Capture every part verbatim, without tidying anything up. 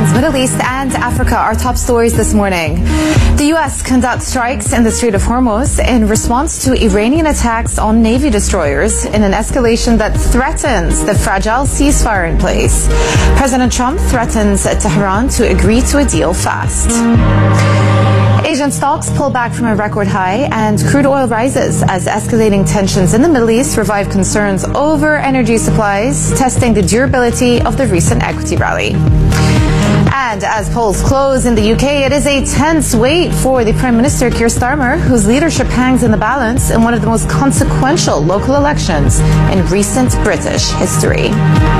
Iran's Middle East and Africa are top stories this morning. The U S conducts strikes in the Strait of Hormuz in response to Iranian attacks on Navy destroyers in an escalation that threatens the fragile ceasefire in place. President Trump threatens Tehran to agree to a deal fast. Asian stocks pull back from a record high and crude oil rises as escalating tensions in the Middle East revive concerns over energy supplies, testing the durability of the recent equity rally. And as polls close in the U K, it is a tense wait for the Prime Minister Keir Starmer, whose leadership hangs in the balance in one of the most consequential local elections in recent British history.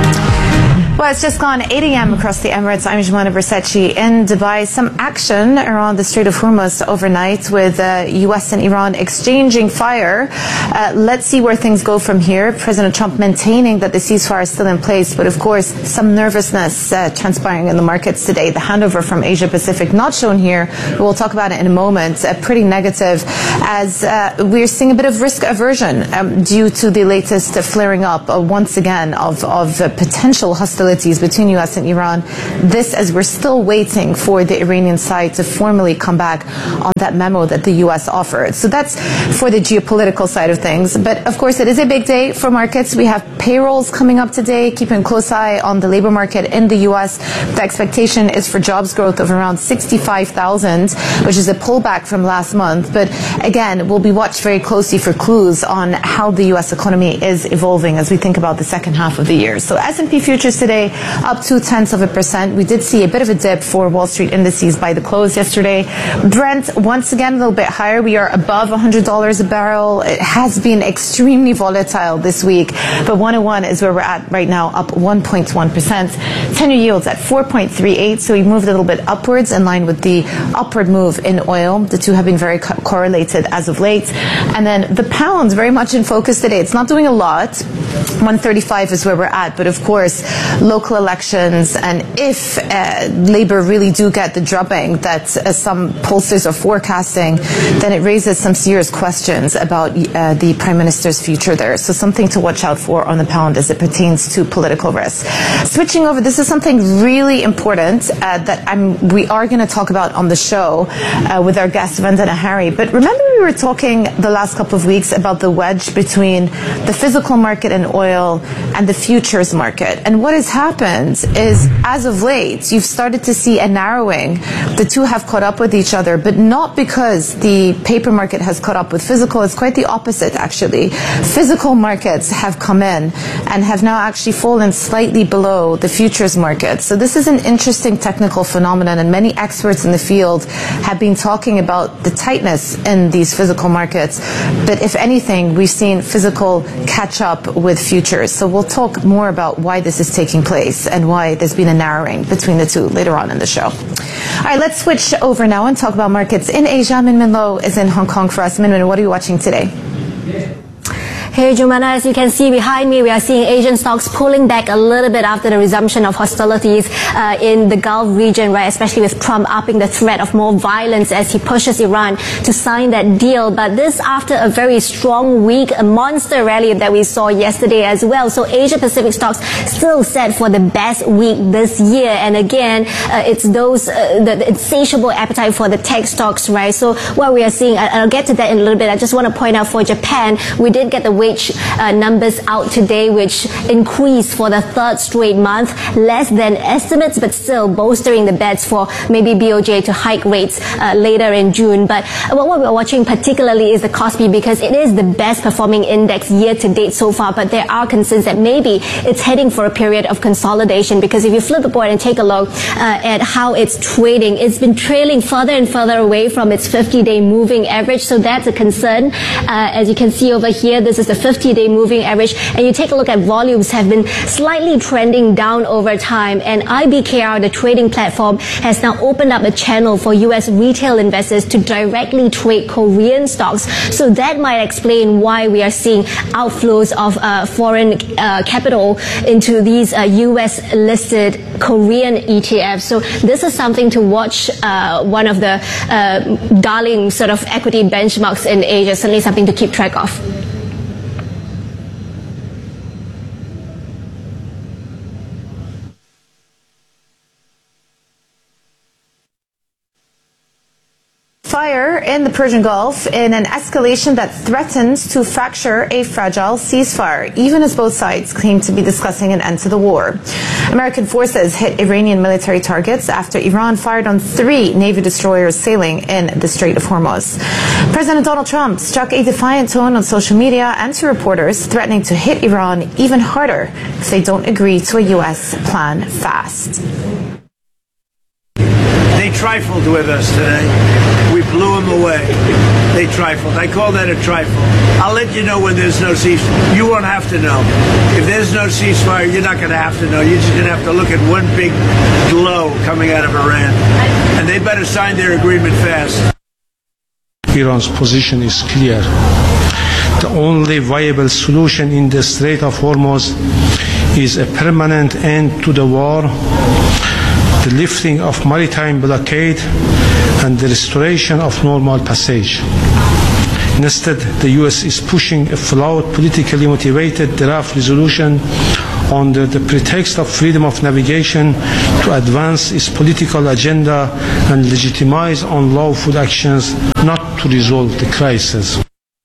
Well, it's just gone eight a.m. across the Emirates. I'm Jumana Bersachi in Dubai. Some action around the Strait of Hormuz overnight with uh, U S and Iran exchanging fire. Uh, let's see where things go from here. President Trump maintaining that the ceasefire is still in place, but of course, some nervousness uh, transpiring in the markets today. The handover from Asia Pacific, not shown here. We'll talk about it in a moment. Uh, pretty negative as uh, we're seeing a bit of risk aversion um, due to the latest uh, flaring up uh, once again of, of uh, potential hostility between U S and Iran. This as we're still waiting for the Iranian side to formally come back on that memo that the U S offered. So that's for the geopolitical side of things. But of course, it is a big day for markets. We have payrolls coming up today, keeping a close eye on the labor market in the U S. The expectation is for jobs growth of around sixty-five thousand, which is a pullback from last month. But again, we'll be watched very closely for clues on how the U S economy is evolving as we think about the second half of the year. So S and P futures today up two tenths of a percent. We did see a bit of a dip for Wall Street indices by the close yesterday. Brent, once again, a little bit higher. We are above one hundred dollars a barrel. It has been extremely volatile this week, but one oh one is where we're at right now, up one point one percent. ten-year yields at four point three eight, so we moved a little bit upwards in line with the upward move in oil. The two have been very co- correlated as of late. And then the pound, very much in focus today. It's not doing a lot. one thirty-five is where we're at, but of course, local elections, and if uh, Labour really do get the drubbing that uh, some pollsters are forecasting, then it raises some serious questions about uh, the Prime Minister's future there. So something to watch out for on the pound as it pertains to political risk. Switching over, this is something really important uh, that I'm, we are going to talk about on the show uh, with our guest Vandana Hari. But remember we were talking the last couple of weeks about the wedge between the physical market and oil and the futures market. And what has happened is, as of late, you've started to see a narrowing. The two have caught up with each other, but not because the paper market has caught up with physical. It's quite the opposite, actually. Physical markets have come in and have now actually fallen slightly below the futures market. So this is an interesting technical phenomenon, and many experts in the field have been talking about the tightness in these physical markets. But if anything, we've seen physical catch up with futures. So we'll talk more about why this is taking place and why there's been a narrowing between the two later on in the show. All right, let's switch over now and talk about markets in Asia. Min Min Lo is in Hong Kong for us. Min Min, what are you watching today? Hey, Jumana, as you can see behind me, we are seeing Asian stocks pulling back a little bit after the resumption of hostilities uh, in the Gulf region, right? Especially with Trump upping the threat of more violence as he pushes Iran to sign that deal. But this after a very strong week, a monster rally that we saw yesterday as well. So Asia Pacific stocks still set for the best week this year. And again, uh, it's those, uh, the, the insatiable appetite for the tech stocks, right? So what we are seeing, I, I'll get to that in a little bit. I just want to point out for Japan, we did get the wage uh, numbers out today, which increased for the third straight month, less than estimates, but still bolstering the bets for maybe B O J to hike rates uh, later in June. But what we're watching particularly is the Kospi, because it is the best performing index year to date so far, but there are concerns that maybe it's heading for a period of consolidation, because if you flip the board and take a look uh, at how it's trading, it's been trailing further and further away from its fifty-day moving average, so that's a concern. Uh, as you can see over here, this is the fifty-day moving average, and you take a look at volumes have been slightly trending down over time, and I B K R, the trading platform, has now opened up a channel for U S retail investors to directly trade Korean stocks. So that might explain why we are seeing outflows of uh, foreign uh, capital into these uh, U S listed Korean E T Fs. So this is something to watch, uh, one of the uh, darling sort of equity benchmarks in Asia, certainly something to keep track of. Fire in the Persian Gulf in an escalation that threatens to fracture a fragile ceasefire, even as both sides claim to be discussing an end to the war. American forces hit Iranian military targets after Iran fired on three Navy destroyers sailing in the Strait of Hormuz. President Donald Trump struck a defiant tone on social media and to reporters, threatening to hit Iran even harder if they don't agree to a U S plan fast. They trifled with us today. We blew them away. They trifled. I call that a trifle. I'll let you know when there's no ceasefire. You won't have to know. If there's no ceasefire, you're not going to have to know. You're just going to have to look at one big glow coming out of Iran. And they better sign their agreement fast. Iran's position is clear. The only viable solution in the Strait of Hormuz is a permanent end to the war, the lifting of maritime blockade, and the restoration of normal passage. Instead, the U S is pushing a flawed, politically motivated draft resolution under the pretext of freedom of navigation to advance its political agenda and legitimize unlawful actions, not to resolve the crisis.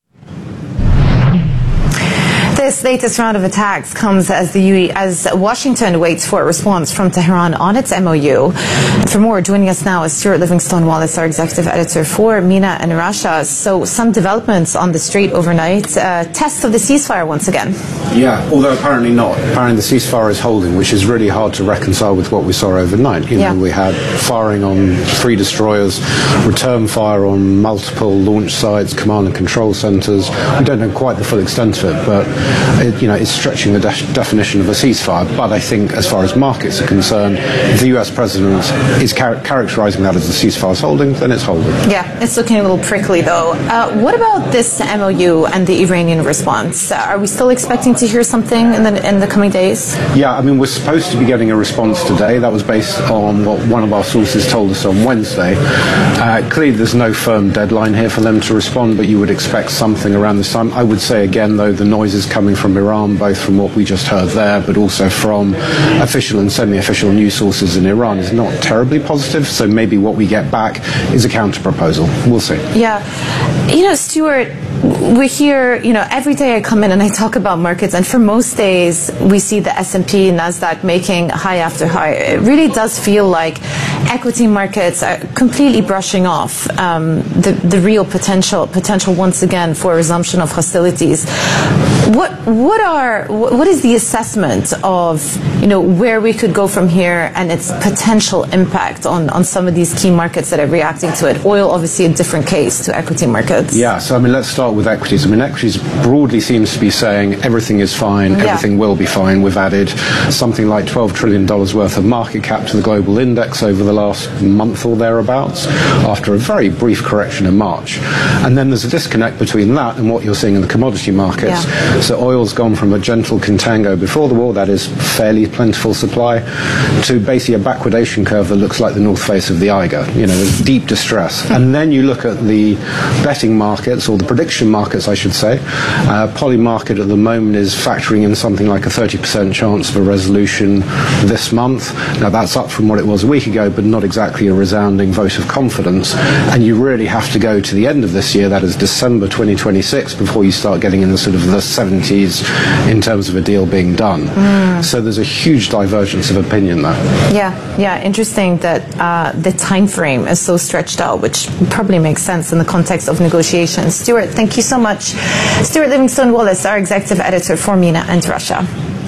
This latest round of attacks comes as the U A E, as Washington waits for a response from Tehran on its M O U. For more, joining us now is Stuart Livingstone-Wallace, our executive editor for MENA and Russia. So, some developments on the Strait overnight. Uh, test of the ceasefire once again. Yeah, although apparently not. Apparently the ceasefire is holding, which is really hard to reconcile with what we saw overnight. You know, yeah. we had firing on three destroyers, return fire on multiple launch sites, command and control centres. We don't know quite the full extent of it, but It, you know, it's stretching the de- definition of a ceasefire. But I think, as far as markets are concerned, if the U S president is char- characterising that as the ceasefire's holding, then it's holding. Yeah, it's looking a little prickly, though. Uh, what about this M O U and the Iranian response? Uh, are we still expecting to hear something in the in the coming days? Yeah, I mean, we're supposed to be getting a response today. That was based on what one of our sources told us on Wednesday. Uh, clearly, there's no firm deadline here for them to respond, but you would expect something around this time. I would say again, though, the noise is coming from Iran, both from what we just heard there, but also from official and semi-official news sources in Iran, is not terribly positive. So maybe what we get back is a counter-proposal. We'll see. Yeah. You know, Stuart, we're here, you know, every day I come in and I talk about markets, and for most days we see the S and P, NASDAQ making high after high. It really does feel like equity markets are completely brushing off um, the, the real potential, potential once again for a resumption of hostilities. What what are what is the assessment of, you know, where we could go from here and its potential impact on, on some of these key markets that are reacting to it? Oil, obviously, a different case to equity markets. Yeah, so I mean, let's start with equities. I mean, equities broadly seems to be saying everything is fine, yeah. everything will be fine. We've added something like twelve trillion dollars worth of market cap to the global index over the last month or thereabouts, after a very brief correction in March. And then there's a disconnect between that and what you're seeing in the commodity markets. Yeah. So oil's gone from a gentle contango before the war, that is fairly plentiful supply, to basically a backwardation curve that looks like the north face of the Eiger. You know, there's deep distress. And then you look at the betting markets, or the prediction markets, I should say. Uh, Poly market at the moment is factoring in something like a thirty percent chance of a resolution this month. Now that's up from what it was a week ago, but not exactly a resounding vote of confidence. And you really have to go to the end of this year, that is December twenty twenty-six, before you start getting in the sort of the seventies in terms of a deal being done. Mm. So there's a huge divergence of opinion there. Yeah, yeah, interesting that uh, the time frame is so stretched out, which probably makes sense in the context of negotiations. Stuart, thank you so much. Stuart Livingstone-Wallace, our executive editor for MENA and Russia.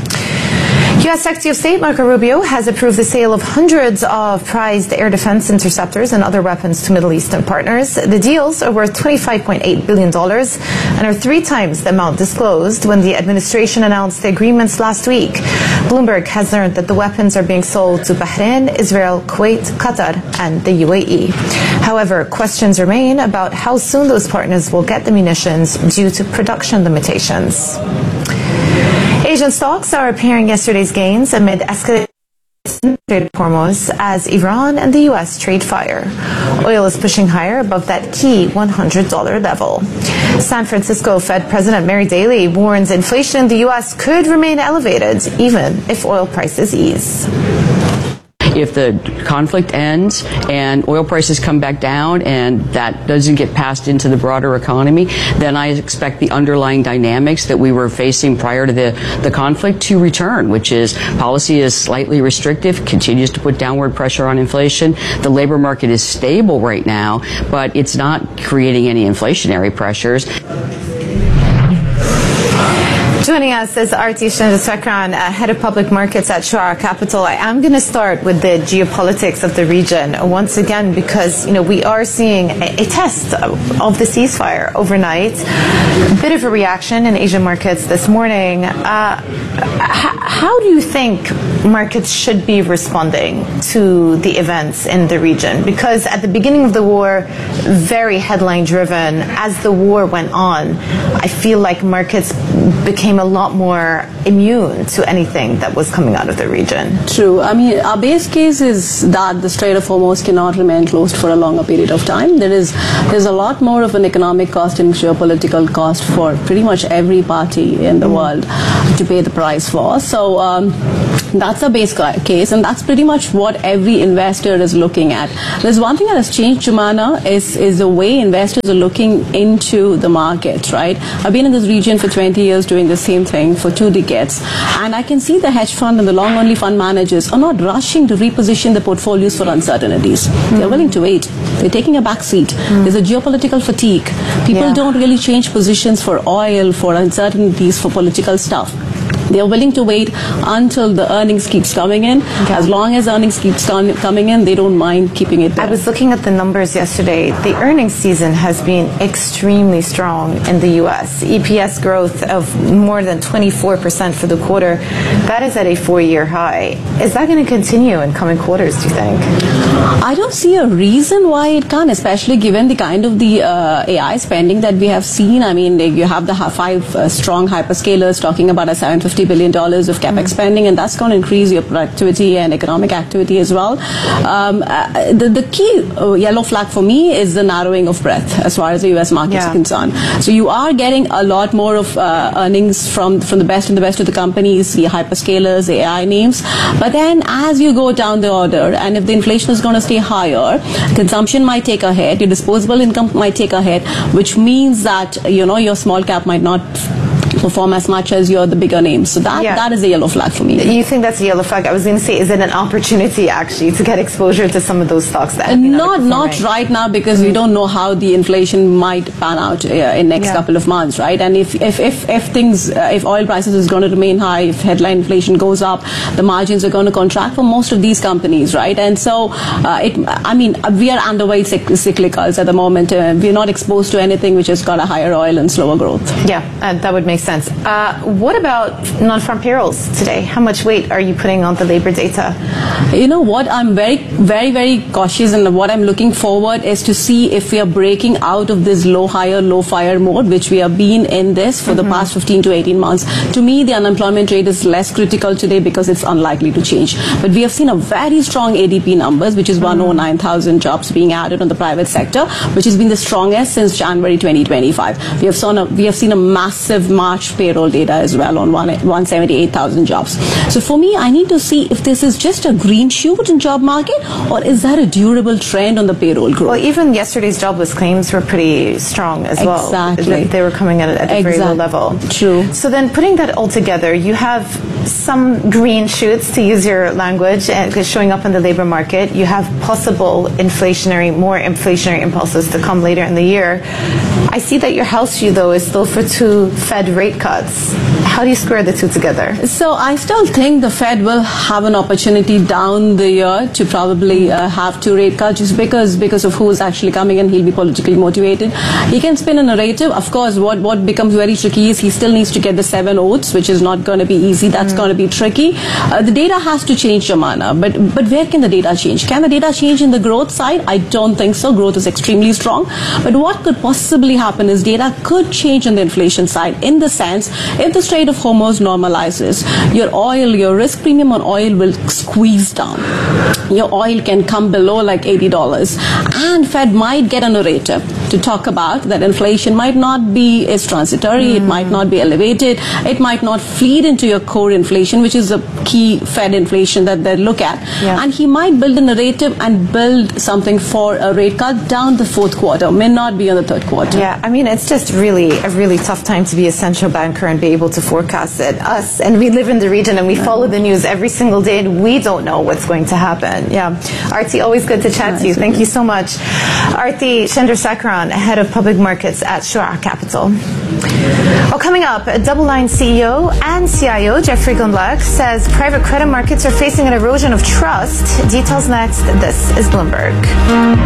U S Secretary of State Marco Rubio has approved the sale of hundreds of prized air defense interceptors and other weapons to Middle Eastern partners. The deals are worth twenty-five point eight billion dollars and are three times the amount disclosed when the administration announced the agreements last week. Bloomberg has learned that the weapons are being sold to Bahrain, Israel, Kuwait, Qatar, and the U A E. However, questions remain about how soon those partners will get the munitions due to production limitations. Asian stocks are repairing yesterday's gains amid escalating Hormuz as Iran and the U S trade fire. Oil is pushing higher above that key one hundred dollars level. San Francisco Fed President Mary Daly warns inflation in the U S could remain elevated even if oil prices ease. if the conflict ends and oil prices come back down and that doesn't get passed into the broader economy, then I expect the underlying dynamics that we were facing prior to the, the conflict to return, which is policy is slightly restrictive, continues to put downward pressure on inflation. The labor market is stable right now, but it's not creating any inflationary pressures. Joining us is Arti Chandrasekaran, uh, Head of Public Markets at Shuara Capital. I am going to start with the geopolitics of the region once again because, you know, we are seeing a, a test of the ceasefire overnight. A bit of a reaction in Asian markets this morning. Uh, h- how do you think markets should be responding to the events in the region? Because at the beginning of the war, very headline driven. As the war went on, I feel like markets became a lot more immune to anything that was coming out of the region. True. I mean, our base case is that the Strait of Hormuz cannot remain closed for a longer period of time. There is there's a lot more of an economic cost and geopolitical cost for pretty much every party in the mm. world to pay the price for. So um, that's a base case, and that's pretty much what every investor is looking at. There's one thing that has changed, Jumana, is, is the way investors are looking into the market, right? I've been in this region for twenty years doing the same thing for two decades, and I can see the hedge fund and the long-only fund managers are not rushing to reposition the portfolios for uncertainties. Mm. They're willing to wait. They're taking a back seat. Mm. There's a geopolitical fatigue. People yeah. don't really change positions for oil, for uncertainties, for political stuff. They are willing to wait until the earnings keeps coming in. Okay. As long as earnings keeps com- coming in, they don't mind keeping it there. I was looking at the numbers yesterday. The earnings season has been extremely strong in the U S. E P S growth of more than twenty-four percent for the quarter. That is at a four-year high. Is that going to continue in coming quarters, do you think? I don't see a reason why it can't, especially given the kind of the uh, A I spending that we have seen. I mean, you have the five uh, strong hyperscalers talking about a seven hundred fifty billion dollars of capex mm. spending, and that's going to increase your productivity and economic activity as well. Um, uh, the, the key uh, yellow flag for me is the narrowing of breadth as far as the U S market yeah. is concerned. So you are getting a lot more of uh, earnings from, from the best and the best of the companies, the hyperscalers, the A I names. But then as you go down the order, and if the inflation is going to stay higher, consumption might take a hit, your disposable income might take a hit, which means that, you know, your small cap might not perform as much as your the bigger names. So that yeah. that is a yellow flag for me. You think that's a yellow flag? I was going to say, is it an opportunity actually to get exposure to some of those stocks that have been not not right now, because mm-hmm. we don't know how the inflation might pan out uh, in next yeah. couple of months, right? And if if if, if things uh, if oil prices is going to remain high, if headline inflation goes up, the margins are going to contract for most of these companies, right? And so uh, it I mean we are underweight cyc- cyclicals at the moment. Uh, we're not exposed to anything which has got a higher oil and slower growth. Yeah, and that would make sense. Uh, what about non-farm payrolls today? How much weight are you putting on the labor data? You know what? I'm very, very, very cautious, and what I'm looking forward is to see if we are breaking out of this low hire, low fire mode, which we have been in this for mm-hmm. the past fifteen to eighteen months. To me, the unemployment rate is less critical today because it's unlikely to change. But we have seen a very strong A D P numbers, which is one hundred nine thousand jobs being added on the private sector, which has been the strongest since January twenty twenty-five. We have seen a, we have seen a massive March payroll data as well on one hundred seventy-eight thousand jobs. So for me, I need to see if this is just a green shoot in job market, or is that a durable trend on the payroll growth? Well, even yesterday's jobless claims were pretty strong as well. Exactly. They were coming at, at a exactly. very low level. True. So then putting that all together, you have some green shoots, to use your language, and showing up in the labor market. You have possible inflationary, more inflationary impulses to come later in the year. I see that your house view, though, is still for two Fed rate cuts. How do you square the two together? So I still think the Fed will have an opportunity down the year to probably uh, have two rate cuts, just because because of who is actually coming in. He'll be politically motivated. He can spin a narrative. Of course, what, what becomes very tricky is he still needs to get the seven votes, which is not going to be easy. That's mm. going to be tricky. Uh, the data has to change, Jumana. But, but where can the data change? Can the data change in the growth side? I don't think so. Growth is extremely strong. But what could possibly happen is data could change on the inflation side, in the sense, if the Strait of Hormuz normalizes, your oil, your risk premium on oil will squeeze down. Your oil can come below like eighty dollars. And Fed might get a narrative to to talk about that inflation might not be as transitory, mm. it might not be elevated, it might not feed into your core inflation, which is the key Fed inflation that they look at. Yeah. And he might build a narrative and build something for a rate cut down the fourth quarter, may not be on the third quarter. Yeah, I mean, it's just really a really tough time to be a central banker and be able to forecast it. Us, and we live in the region and we follow the news every single day, and we don't know what's going to happen. Yeah. Arti, always good to chat nice to you. Thank you so much. Arti Chandrasekaran, head of public markets at Shura Capital. Well, coming up, DoubleLine C E O and C I O Jeffrey Gundlach says private credit markets are facing an erosion of trust. Details next. This is Bloomberg.